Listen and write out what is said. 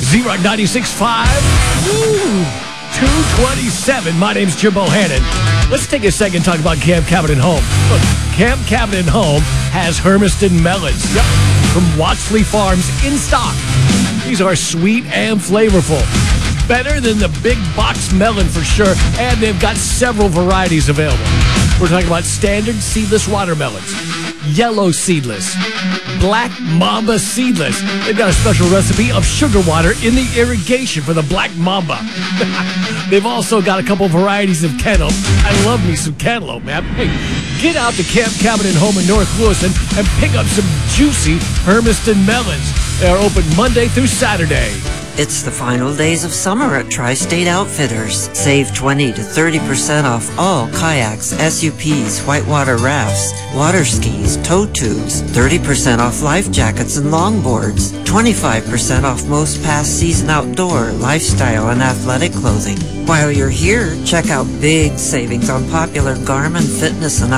Z-Rock 96.5. Woo! 227. My name's Jim Bohannon. Let's take a second and talk about Camp Cabot and Home. Look, Camp Cabot and Home has Hermiston melons. Yep, from Watsley Farms in stock. These are sweet and flavorful. Better than the big box melon for sure, and they've got several varieties available. We're talking about standard seedless watermelons, yellow seedless, black mamba seedless. They've got a special recipe of sugar water in the irrigation for the black mamba. They've also got a couple varieties of cantaloupe. I love me some cantaloupe, man. Hey, get out to Camp Cabot and Home in North Lewiston and pick up some juicy Hermiston melons. They are open Monday through Saturday. It's the final days of summer at Tri-State Outfitters. Save 20 to 30% off all kayaks, SUPs, whitewater rafts, water skis, tow tubes, 30% off life jackets and longboards, 25% off most past season outdoor, lifestyle, and athletic clothing. While you're here, check out big savings on popular Garmin fitness and